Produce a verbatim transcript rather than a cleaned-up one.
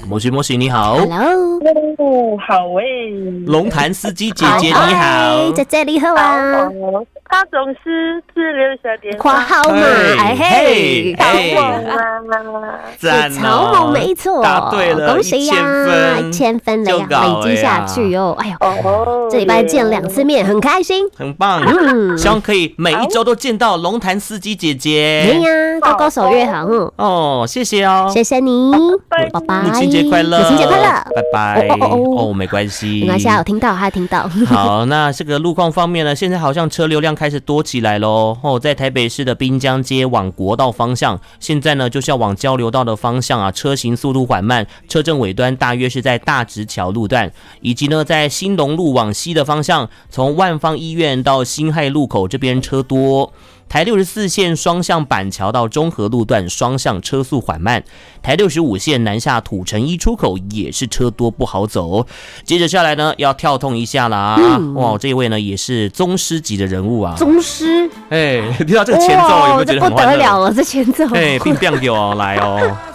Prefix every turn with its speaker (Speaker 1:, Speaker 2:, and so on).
Speaker 1: 摩西摩西你好
Speaker 2: ，Hello，
Speaker 3: 哦，好诶，
Speaker 1: 龙潭司机姐姐你好，
Speaker 2: 姐姐你好啊，
Speaker 3: 他总是只留下电
Speaker 2: 括
Speaker 3: 话，
Speaker 2: 号嘛，哎嘿，
Speaker 3: 超
Speaker 1: 嘿
Speaker 3: 萌啊！
Speaker 1: 赞
Speaker 2: 是超萌，
Speaker 1: 哦，
Speaker 2: 没错，
Speaker 1: 答对了，
Speaker 2: 恭喜呀，一千分了呀，累积下去哦，哎呦，
Speaker 3: 哦，
Speaker 2: 这礼拜见两次面，很开心，
Speaker 1: 很棒，
Speaker 2: 嗯，
Speaker 1: 希望可以每一周都见到龙潭司机姐
Speaker 2: 对
Speaker 1: 姐。
Speaker 2: 呀，高高手越好，嗯，
Speaker 1: 哦，谢谢哦，
Speaker 2: 谢谢你，拜拜，
Speaker 1: 母亲节快乐，
Speaker 2: 母亲节快乐，
Speaker 1: 拜拜。
Speaker 2: 哦哦哦
Speaker 1: 哦，没关系，
Speaker 2: 没关系，有听到，还有听到。
Speaker 1: 好，那这个路况方面呢，现在好像车流量开始多起来喽。哦，在台北市的滨江街往国道方向，现在呢就是要往交流道的方向啊，车行速度缓慢，车阵尾端大约是在大直桥路段，以及呢在新隆路往西的方向，从万芳医院到辛亥路口这边车多。台六十四线双向板桥到中和路段双向车速缓慢，台六十五线南下土城一出口也是车多不好走。接着下来呢，要跳痛一下啦！嗯、哇，这位呢也是宗师级的人物啊！
Speaker 2: 宗师，
Speaker 1: 哎，听到这个前奏有没有觉得很欢乐？
Speaker 2: 这不得了了，这前奏，
Speaker 1: 哎，并并给我来哦。